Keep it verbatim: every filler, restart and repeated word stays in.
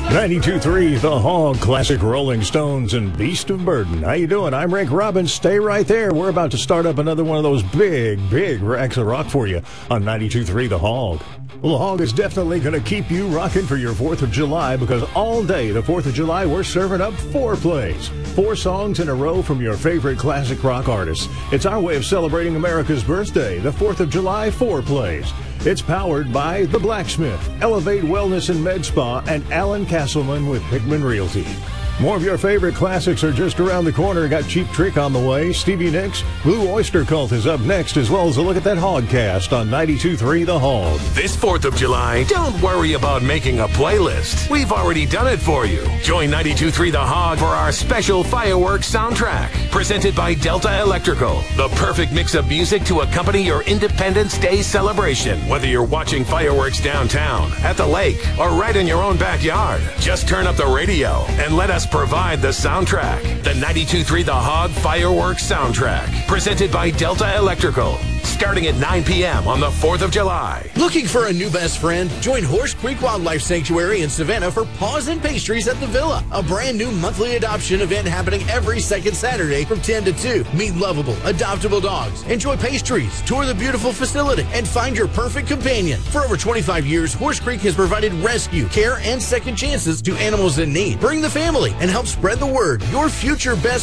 ninety-two point three The Hog, classic Rolling Stones and Beast of Burden. How you doing? I'm Rick Robbins. Stay right there. We're about to start up another one of those big, big racks of rock for you on ninety-two point three The Hog. Well, The Hog is definitely going to keep you rocking for your fourth of July because all day the fourth of July we're serving up four plays. Four songs in a row from your favorite classic rock artists. It's our way of celebrating America's birthday, the fourth of July four plays. It's powered by The Blacksmith, Elevate Wellness and Med Spa, and Alan Castleman with Hickman Realty. More of your favorite classics are just around the corner. Got Cheap Trick on the way. Stevie Nicks, Blue Oyster Cult is up next, as well as a look at that Hogcast on ninety-two point three The Hog. This fourth of July, don't worry about making a playlist. We've already done it for you. Join ninety-two point three The Hog for our special fireworks soundtrack, presented by Delta Electrical. The perfect mix of music to accompany your Independence Day celebration. Whether you're watching fireworks downtown, at the lake, or right in your own backyard, just turn up the radio and let us provide the soundtrack. The ninety-two point three The Hog Fireworks Soundtrack, presented by Delta Electrical, starting at nine p.m. on the fourth of July. Looking for a new best friend? Join Horse Creek Wildlife Sanctuary in Savannah for Paws and Pastries at the Villa, a brand new monthly adoption event happening every second Saturday from ten to two. Meet lovable, adoptable dogs, enjoy pastries, tour the beautiful facility, and find your perfect companion. For over twenty-five years, Horse Creek has provided rescue, care, and second chances to animals in need. Bring the family and help spread the word. Your future best